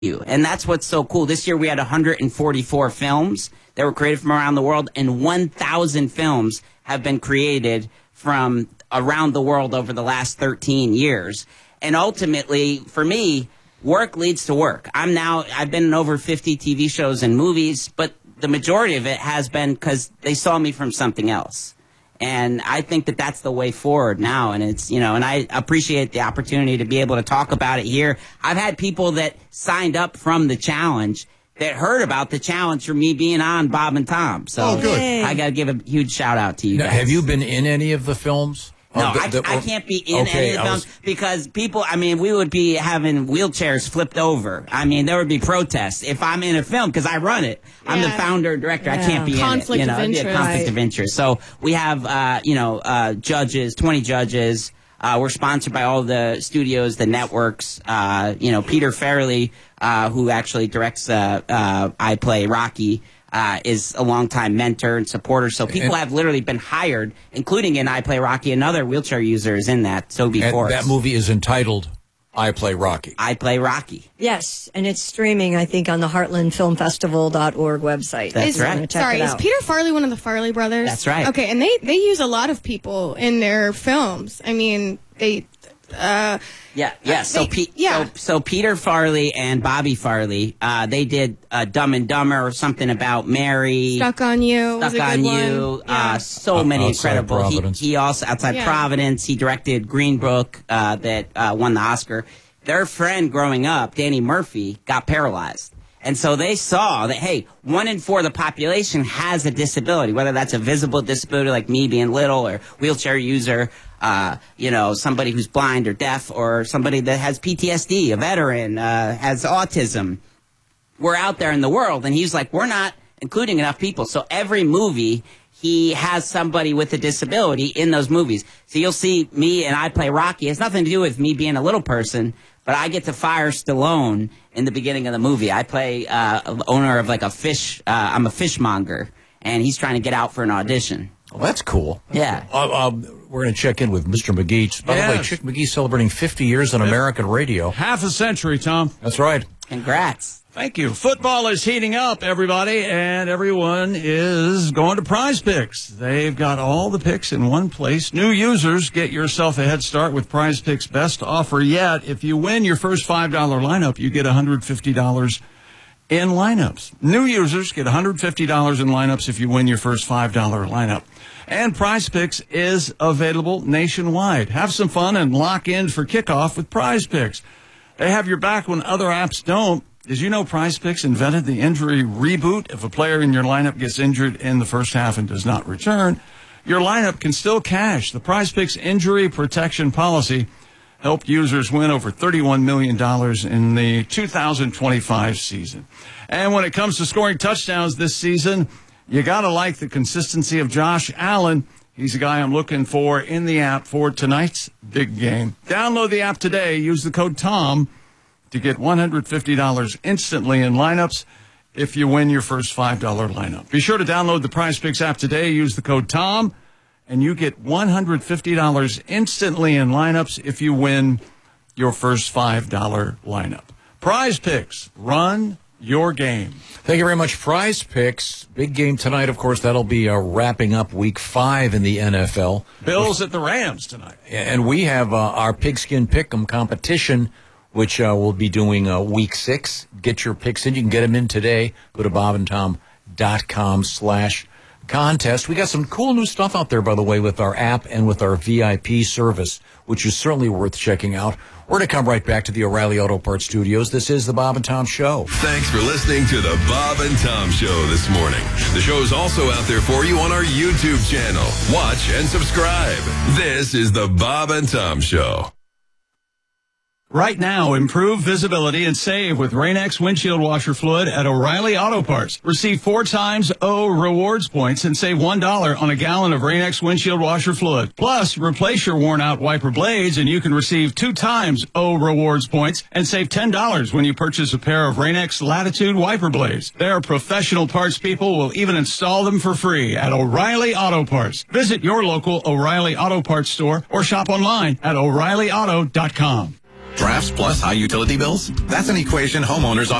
you. And that's what's so cool. This year we had 144 films that were created from around the world, and 1,000 films have been created from around the world over the last 13 years. And ultimately, for me, work leads to work. I've been in over 50 TV shows and movies, but the majority of it has been because they saw me from something else. And I think that that's the way forward now. And it's, and I appreciate the opportunity to be able to talk about it here. I've had people that signed up from the challenge that heard about the challenge from me being on Bob and Tom. So good. I got to give a huge shout out to you guys. Have you been in any of the films? No, I can't be in any of them because people, we would be having wheelchairs flipped over. There would be protests if I'm in a film because I run it. Yeah. I'm the founder and director. Yeah. I can't be conflict in it. Of interest. Conflict of interest. So we have, judges, 20 judges. We're sponsored by all the studios, the networks. Peter Farrelly, who actually directs I Play Rocky, is a longtime mentor and supporter. So people have literally been hired, including in I Play Rocky. Another wheelchair user is in that, Toby Forrest. That movie is entitled I Play Rocky. I Play Rocky. Yes, and it's streaming, I think, on the heartlandfilmfestival.org website. That's right. Sorry, is Peter Farrelly one of the Farrelly brothers? That's right. Okay, and they use a lot of people in their films. They... So Peter Farrelly and Bobby Farrelly, they did Dumb and Dumber or something about Mary. Stuck on You. Stuck on You. Yeah. So many incredible. Providence. He also outside Providence. He directed Green Book that won the Oscar. Their friend growing up, Danny Murphy, got paralyzed. And so they saw that, hey, 1 in 4 of the population has a disability, whether that's a visible disability like me being little or wheelchair user, somebody who's blind or deaf or somebody that has PTSD, a veteran, has autism. We're out there in the world. And he's like, we're not including enough people. So every movie, he has somebody with a disability in those movies. So you'll see me and I Play Rocky. It has nothing to do with me being a little person, but I get to fire Stallone in the beginning of the movie. I play owner of like a fish. I'm a fishmonger, and he's trying to get out for an audition. Well, that's cool. Yeah. We're going to check in with Mr. McGee. By the way, Chick McGee celebrating 50 years on American radio. Half a century, Tom. That's right. Congrats. Thank you. Football is heating up, everybody, and everyone is going to Prize Picks. They've got all the picks in one place. New users, get yourself a head start with Prize Picks' best offer yet. If you win your first $5 lineup, you get $150 in lineups. New users get $150 in lineups if you win your first $5 lineup. And Prize Picks is available nationwide. Have some fun and lock in for kickoff with Prize Picks. They have your back when other apps don't. Did you know Prize Picks invented the injury reboot? If a player in your lineup gets injured in the first half and does not return, your lineup can still cash. The Prize Picks injury protection policy helped users win over $31 million in the 2025 season. And when it comes to scoring touchdowns this season, you got to like the consistency of Josh Allen. He's the guy I'm looking for in the app for tonight's big game. Download the app today. Use the code TOM to get $150 instantly in lineups if you win your first $5 lineup. Be sure to download the Prize Picks app today. Use the code TOM, and you get $150 instantly in lineups if you win your first $5 lineup. Prize Picks, run your game. Thank you very much, Prize Picks. Big game tonight, of course. That'll be wrapping up Week 5 in the NFL. Bills at the Rams tonight. And we have our Pigskin Pick'em competition, which we'll be doing Week 6. Get your picks in. You can get them in today. Go to bobandtom.com/contest. We got some cool new stuff out there, by the way, with our app and with our VIP service, which is certainly worth checking out. We're going to come right back to the O'Reilly Auto Parts Studios. This is the Bob and Tom Show. Thanks for listening to the Bob and Tom Show this morning. The show is also out there for you on our YouTube channel. Watch and subscribe. This is the Bob and Tom Show. Right now, improve visibility and save with Rain-X windshield washer fluid at O'Reilly Auto Parts. Receive 4 times O rewards points and save $1 on a gallon of Rain-X windshield washer fluid. Plus, replace your worn-out wiper blades and you can receive 2 times O rewards points and save $10 when you purchase a pair of Rain-X Latitude wiper blades. Their professional parts people will even install them for free at O'Reilly Auto Parts. Visit your local O'Reilly Auto Parts store or shop online at O'ReillyAuto.com. Drafts plus high utility bills? That's an equation homeowners